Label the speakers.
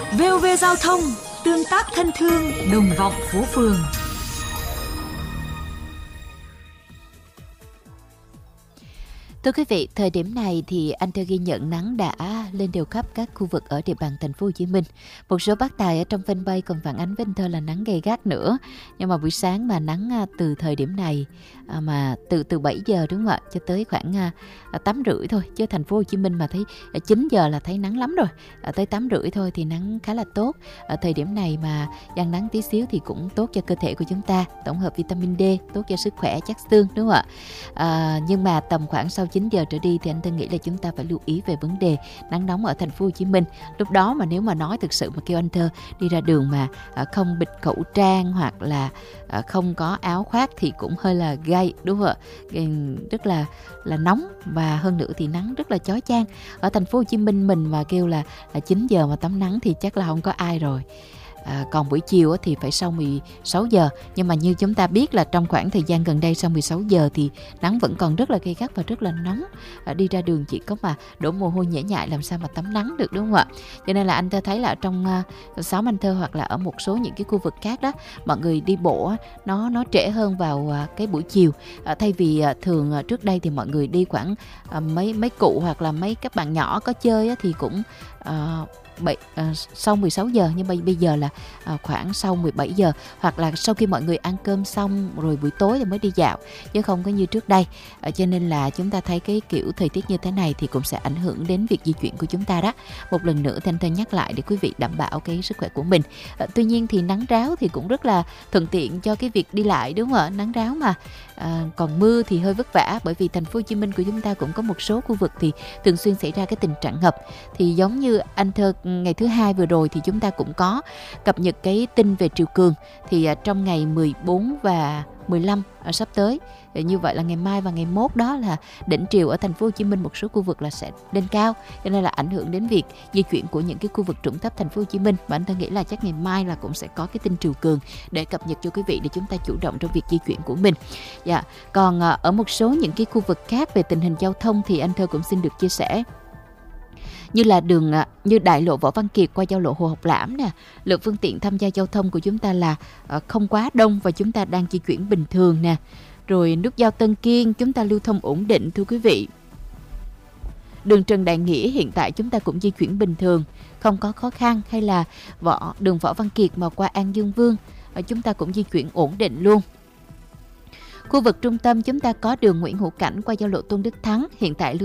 Speaker 1: VOV Giao thông, tương tác thân thương, đồng vọng phố phường.
Speaker 2: Thưa quý vị, thời điểm này thì Anh Thơ ghi nhận nắng đã lên đều khắp các khu vực ở địa bàn thành phố Hồ Chí Minh. Một số bác tài ở trong fanpage còn phản ánh với Anh Thơ là nắng gay gắt nữa. Nhưng mà buổi sáng mà nắng từ thời điểm này mà từ 7 giờ đúng không ạ, cho tới khoảng 8 rưỡi thôi. Chứ thành phố Hồ Chí Minh mà thấy 9 giờ là thấy nắng lắm rồi. Tới 8 rưỡi thôi thì nắng khá là tốt. Ở thời điểm này mà giăng nắng tí xíu thì cũng tốt cho cơ thể của chúng ta, tổng hợp vitamin D, tốt cho sức khỏe chắc xương đúng không ạ? Nhưng mà tầm khoảng sau 9 giờ trở đi thì anh Tân nghĩ là chúng ta phải lưu ý về vấn đề nắng nóng ở thành phố Hồ Chí Minh. Lúc đó mà nếu mà nói thực sự mà kêu anh Thơ đi ra đường mà không bịt khẩu trang hoặc là không có áo khoác thì cũng hơi là gay đúng không ạ? Rất là nóng, và hơn nữa thì nắng rất là chói chang. Ở thành phố Hồ Chí Minh mình mà kêu là 9 giờ mà tắm nắng thì chắc là không có ai rồi. Còn buổi chiều thì phải sau 16 giờ. Nhưng mà như chúng ta biết là trong khoảng thời gian gần đây sau 16 giờ thì nắng vẫn còn rất là gay gắt và rất là nóng. Đi ra đường chỉ có mà đổ mồ hôi nhễ nhại làm sao mà tắm nắng được đúng không ạ? Cho nên là anh Thơ thấy là trong xóm anh Thơ hoặc là ở một số những cái khu vực khác đó, mọi người đi bộ nó trễ hơn vào cái buổi chiều. Thay vì thường trước đây thì mọi người đi khoảng mấy cụ hoặc là mấy các bạn nhỏ có chơi thì cũng sau 16 giờ, nhưng bây giờ là khoảng sau 17 giờ hoặc là sau khi mọi người ăn cơm xong rồi buổi tối thì mới đi dạo, chứ không có như trước đây. Cho nên là chúng ta thấy cái kiểu thời tiết như thế này thì cũng sẽ ảnh hưởng đến việc di chuyển của chúng ta đó. Một lần nữa thì anh Thơ nhắc lại để quý vị đảm bảo cái sức khỏe của mình. Tuy nhiên thì nắng ráo thì cũng rất là thuận tiện cho cái việc đi lại đúng không ạ? Nắng ráo mà còn mưa thì hơi vất vả, bởi vì thành phố Hồ Chí Minh của chúng ta cũng có một số khu vực thì thường xuyên xảy ra cái tình trạng ngập. Thì giống như anh Thơ ngày thứ Hai vừa rồi thì chúng ta cũng có cập nhật cái tin về triều cường. Thì trong ngày 14 và 15 sắp tới, như vậy là ngày mai và ngày mốt đó là đỉnh triều ở thành phố Hồ Chí Minh một số khu vực là sẽ lên cao, cho nên là ảnh hưởng đến việc di chuyển của những cái khu vực trũng thấp thành phố Hồ Chí Minh. Và anh Thơ nghĩ là chắc ngày mai là cũng sẽ có cái tin triều cường để cập nhật cho quý vị để chúng ta chủ động trong việc di chuyển của mình. Dạ. Còn ở một số những cái khu vực khác về tình hình giao thông thì anh Thơ cũng xin được chia sẻ. Như là đường như đại lộ Võ Văn Kiệt qua giao lộ Hồ Học Lãm nè, lượng phương tiện tham gia giao thông của chúng ta là không quá đông và chúng ta đang di chuyển bình thường nè. Rồi nút giao Tân Kiên chúng ta lưu thông ổn định thưa quý vị. Đường Trần Đại Nghĩa hiện tại chúng ta cũng di chuyển bình thường, không có khó khăn, hay là đường Võ Văn Kiệt mà qua An Dương Vương chúng ta cũng di chuyển ổn định luôn. Khu vực trung tâm chúng ta có đường Nguyễn Hữu Cảnh qua giao lộ Tôn Đức Thắng hiện tại lưu